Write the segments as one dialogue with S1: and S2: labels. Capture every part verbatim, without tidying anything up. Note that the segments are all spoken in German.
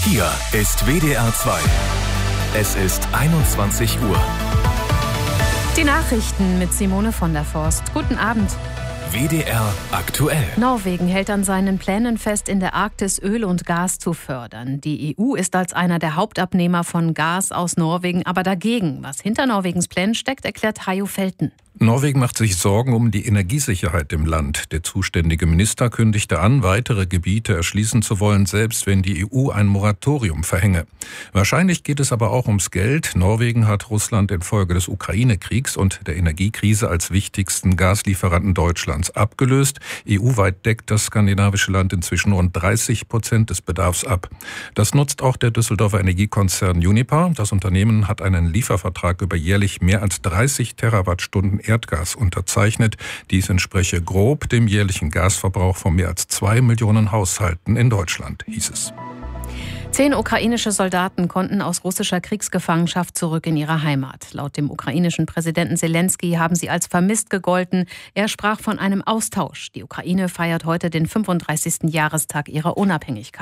S1: Hier ist W D R zwei. Es ist einundzwanzig Uhr.
S2: Die Nachrichten mit Simone von der Forst. Guten Abend.
S1: W D R aktuell.
S2: Norwegen hält an seinen Plänen fest, in der Arktis Öl und Gas zu fördern. Die E U ist als einer der Hauptabnehmer von Gas aus Norwegen aber dagegen. Was hinter Norwegens Plänen steckt, erklärt Hajo Felten.
S3: Norwegen macht sich Sorgen um die Energiesicherheit im Land. Der zuständige Minister kündigte an, weitere Gebiete erschließen zu wollen, selbst wenn die E U ein Moratorium verhänge. Wahrscheinlich geht es aber auch ums Geld. Norwegen hat Russland infolge des Ukraine-Kriegs und der Energiekrise als wichtigsten Gaslieferanten Deutschlands abgelöst. E U-weit deckt das skandinavische Land inzwischen rund dreißig Prozent des Bedarfs ab. Das nutzt auch der Düsseldorfer Energiekonzern Uniper. Das Unternehmen hat einen Liefervertrag über jährlich mehr als dreißig Terawattstunden Erdgas unterzeichnet. Dies entspreche grob dem jährlichen Gasverbrauch von mehr als zwei Millionen Haushalten in Deutschland, hieß es.
S2: Zehn ukrainische Soldaten konnten aus russischer Kriegsgefangenschaft zurück in ihre Heimat. Laut dem ukrainischen Präsidenten Zelensky haben sie als vermisst gegolten. Er sprach von einem Austausch. Die Ukraine feiert heute den fünfunddreißigsten Jahrestag ihrer Unabhängigkeit.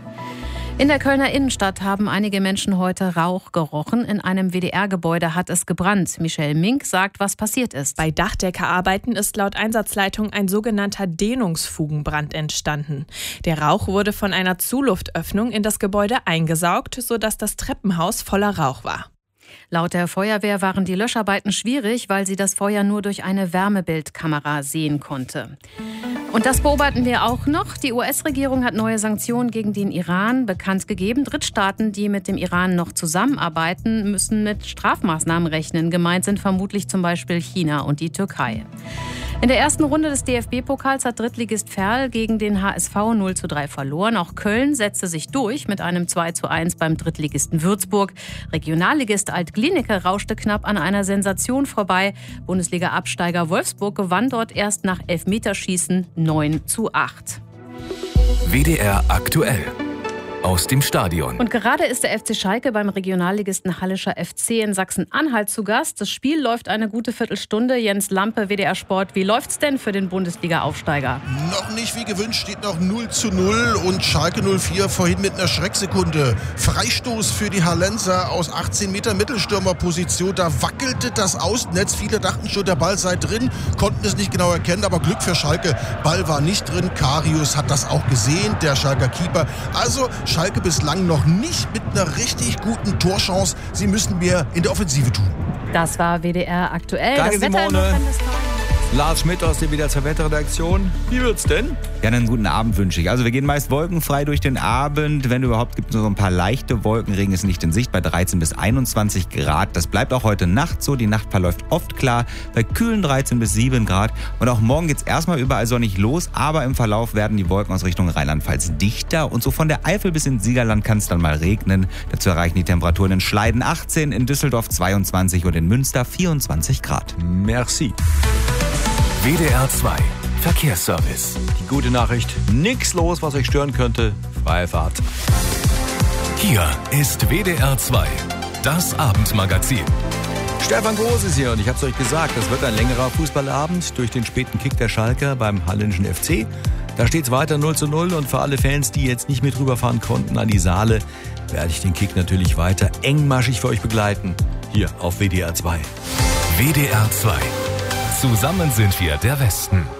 S2: In der Kölner Innenstadt haben einige Menschen heute Rauch gerochen. In einem W D R-Gebäude hat es gebrannt. Michelle Mink sagt, was passiert ist.
S4: Bei Dachdeckerarbeiten ist laut Einsatzleitung ein sogenannter Dehnungsfugenbrand entstanden. Der Rauch wurde von einer Zuluftöffnung in das Gebäude eingesaugt, sodass das Treppenhaus voller Rauch war.
S2: Laut der Feuerwehr waren die Löscharbeiten schwierig, weil sie das Feuer nur durch eine Wärmebildkamera sehen konnte. Und das beobachten wir auch noch. Die U S-Regierung hat neue Sanktionen gegen den Iran bekannt gegeben. Drittstaaten, die mit dem Iran noch zusammenarbeiten, müssen mit Strafmaßnahmen rechnen. Gemeint sind vermutlich zum Beispiel China und die Türkei. In der ersten Runde des D F B-Pokals hat Drittligist Verl gegen den H S V null zu drei verloren. Auch Köln setzte sich durch mit einem zwei zu eins beim Drittligisten Würzburg. Regionalligist Alt-Glienicke rauschte knapp an einer Sensation vorbei. Bundesliga-Absteiger Wolfsburg gewann dort erst nach Elfmeterschießen neun zu acht.
S1: W D R aktuell. Aus dem Stadion.
S2: Und gerade ist der F C Schalke beim Regionalligisten Hallischer F C in Sachsen-Anhalt zu Gast. Das Spiel läuft eine gute Viertelstunde. Jens Lampe, W D R Sport. Wie läuft's denn für den Bundesliga-Aufsteiger?
S5: Noch nicht wie gewünscht, steht noch null zu null und Schalke null vier vorhin mit einer Schrecksekunde. Freistoß für die Hallenser aus achtzehn Meter Mittelstürmerposition. Da wackelte das Außennetz. Viele dachten schon, der Ball sei drin, konnten es nicht genau erkennen, aber Glück für Schalke. Ball war nicht drin. Karius hat das auch gesehen, der Schalker Keeper. Also Schalke bislang noch nicht mit einer richtig guten Torchance. Sie müssen mehr in der Offensive tun.
S2: Das war W D R aktuell.
S6: Danke,
S2: das Wetter
S6: Simone.
S2: in Nordrhein-Westfalen.
S6: Lars Schmidt aus der W D R zwei Wetterredaktion. Wie wird's denn?
S7: Ja, einen guten Abend wünsche ich. Also wir gehen meist wolkenfrei durch den Abend. Wenn überhaupt, gibt es nur so ein paar leichte Wolken. Regen ist nicht in Sicht bei dreizehn bis einundzwanzig Grad. Das bleibt auch heute Nacht so. Die Nacht verläuft oft klar bei kühlen dreizehn bis sieben Grad. Und auch morgen geht's erstmal überall sonnig los. Aber im Verlauf werden die Wolken aus Richtung Rheinland-Pfalz dichter. Und so von der Eifel bis ins Siegerland kann es dann mal regnen. Dazu erreichen die Temperaturen in Schleiden achtzehn, in Düsseldorf zweiundzwanzig und in Münster vierundzwanzig Grad.
S6: Merci.
S1: W D R zwei Verkehrsservice.
S6: Die gute Nachricht, nichts los, was euch stören könnte. Freie Fahrt.
S1: Hier ist W D R zwei, das Abendmagazin.
S6: Stefan Groß ist hier und ich hab's euch gesagt, das wird ein längerer Fußballabend durch den späten Kick der Schalker beim Hallenischen F C. Da steht's weiter null zu null und für alle Fans, die jetzt nicht mit rüberfahren konnten an die Saale, werde ich den Kick natürlich weiter engmaschig für euch begleiten. Hier auf W D R zwei.
S1: W D R zwei. Zusammen sind wir der Westen.